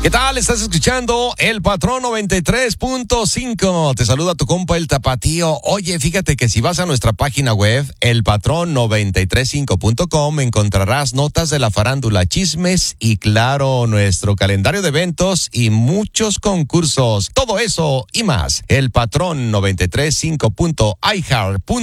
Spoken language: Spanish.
¿Qué tal? Estás escuchando El Patrón 93.5. Te saluda tu compa El Tapatío. Oye, fíjate que si vas a nuestra página web, elpatrón935.com, encontrarás notas de la farándula, chismes y, claro, nuestro calendario de eventos y muchos concursos. Todo eso y más. Elpatrón935.iheart.com